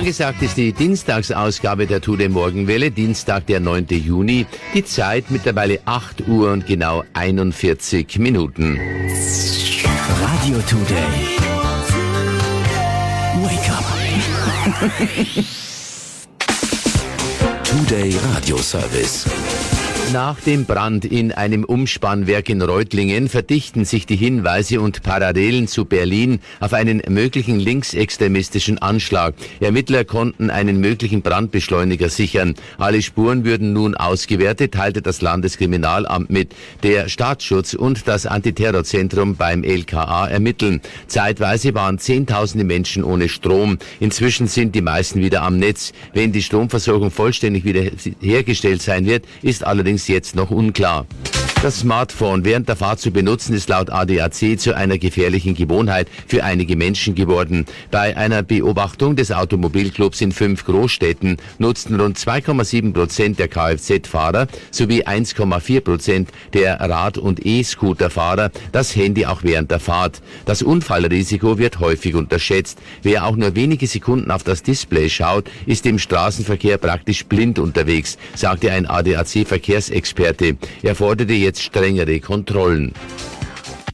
Angesagt ist die Dienstagsausgabe der Today Morgenwelle, Dienstag, der 9. Juni. Die Zeit mittlerweile 8 Uhr und genau 41 Minuten. Radio Today. Wake up. Today Radio Service. Nach dem Brand in einem Umspannwerk in Reutlingen verdichten sich die Hinweise und Parallelen zu Berlin auf einen möglichen linksextremistischen Anschlag. Ermittler konnten einen möglichen Brandbeschleuniger sichern. Alle Spuren würden nun ausgewertet, teilte das Landeskriminalamt mit. Der Staatsschutz und das Antiterrorzentrum beim LKA ermitteln. Zeitweise waren Zehntausende Menschen ohne Strom. Inzwischen sind die meisten wieder am Netz. Wenn die Stromversorgung vollständig wieder hergestellt sein wird, ist allerdings jetzt noch unklar. Das Smartphone während der Fahrt zu benutzen ist laut ADAC zu einer gefährlichen Gewohnheit für einige Menschen geworden. Bei einer Beobachtung des Automobilclubs in 5 Großstädten nutzten rund 2,7% der Kfz-Fahrer sowie 1,4% der Rad- und E-Scooter-Fahrer das Handy auch während der Fahrt. Das Unfallrisiko wird häufig unterschätzt. Wer auch nur wenige Sekunden auf das Display schaut, ist im Straßenverkehr praktisch blind unterwegs, sagte ein ADAC-Verkehrsexperte. Er forderte jetzt strengere Kontrollen.